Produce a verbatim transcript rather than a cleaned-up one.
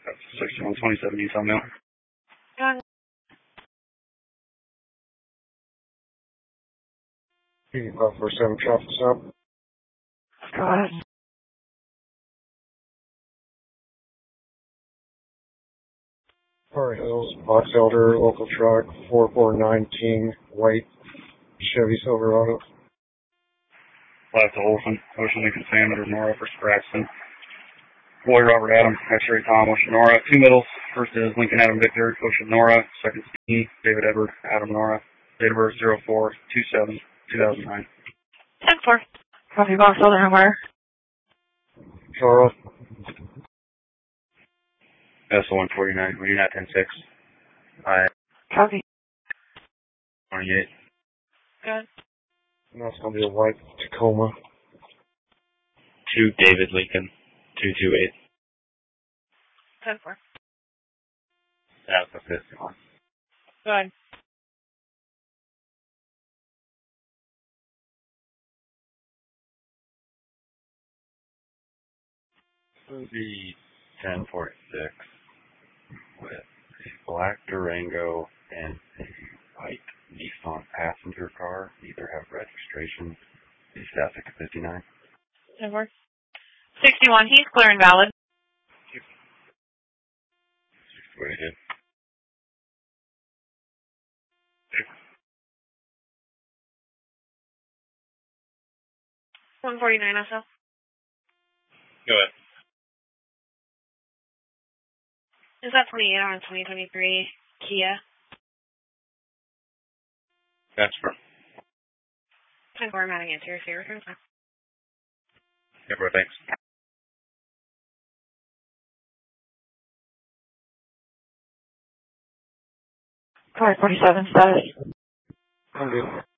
That's sixty-one twenty-seven Utah Mail. Got it. five four seven traffic stop. Go ahead. Park Hills, Box Elder, local truck, four four nineteen, white, Chevy Silverado. Last Olson, Ocean Lincoln Sam, Nora, first Braxton. Boy Robert Adams, X-ray Tom, Ocean Nora. Two middles. First is Lincoln Adam Victor, Ocean Nora. Second is me, David Edward, Adam Nora. Date of birth zero four two seven two thousand nine. ten four. Copy Box Elder and where? Charles. S one forty-nine, reading at ten six. I Copy. twenty-eight. Good. And that's going to be a white Tacoma. Two David Lincoln, two two eight. ten four. That's the fifth one. Good. This would be ten forty-six with a black Durango and a white Nissan passenger car. Either have registration. The static fifty-nine. ten four. sixty-one. He's clear and valid. What he did. one forty-nine S L. Go ahead. Is that twenty-eight on twenty twenty-three Kia? That's for. ten four. I'm adding it to your favor. Yeah, bro, thanks. five forty-seven status. I'm good.